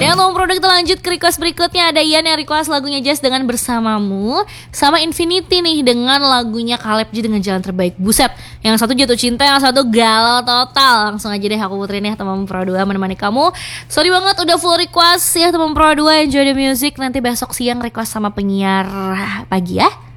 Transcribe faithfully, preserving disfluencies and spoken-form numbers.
Ya teman produk, kita lanjut ke request berikutnya. Ada Ian yang request lagunya Jazz dengan Bersamamu, sama Infinity nih dengan lagunya Caleb G dengan Jalan Terbaik. Buset, yang satu jatuh cinta, yang satu galau total. Langsung aja deh aku puterin ya teman Pro dua menemani kamu. Sorry banget udah full request ya teman Pro dua. Enjoy the music. Nanti besok siang request sama penyiar pagi ya.